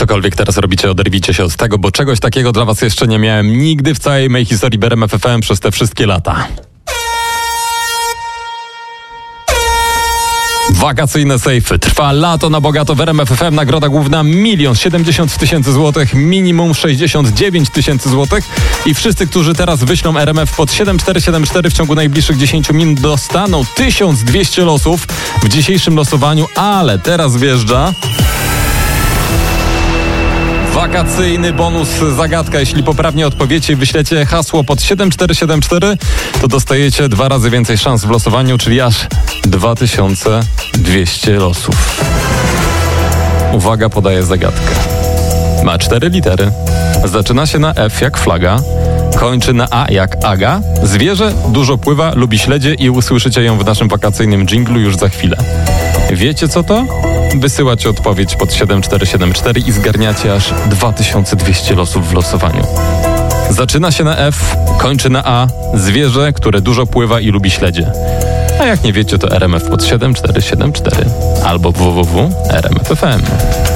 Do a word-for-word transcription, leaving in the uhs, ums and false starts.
Cokolwiek teraz robicie, oderwijcie się od tego, bo czegoś takiego dla was jeszcze nie miałem nigdy w całej mojej historii w R M F F M przez te wszystkie lata. Wakacyjne sejfy. Trwa lato na bogato w R M F F M. Nagroda główna milion siedemdziesiąt tysięcy złotych, minimum sześćdziesiąt dziewięć tysięcy złotych. I wszyscy, którzy teraz wyślą R M F pod siedem cztery siedem cztery w ciągu najbliższych dziesięciu minut dostaną tysiąc dwieście losów w dzisiejszym losowaniu, ale teraz wjeżdża wakacyjny bonus zagadka. Jeśli poprawnie odpowiecie i wyślecie hasło pod siedem cztery siedem cztery, to dostajecie dwa razy więcej szans w losowaniu, czyli aż dwa tysiące dwieście losów. Uwaga, podaję zagadkę. Ma cztery litery. Zaczyna się na F jak flaga, kończy na A jak Aga. Zwierzę dużo pływa, lubi śledzie i usłyszycie ją w naszym wakacyjnym dżinglu już za chwilę. Wiecie co to? Wysyłacie odpowiedź pod siedem cztery siedem cztery i zgarniacie aż dwa tysiące dwieście losów w losowaniu. Zaczyna się na F, kończy na A, zwierzę, które dużo pływa i lubi śledzie. A jak nie wiecie, to R M F pod siedem cztery siedem cztery albo w w w kropka r m f f m.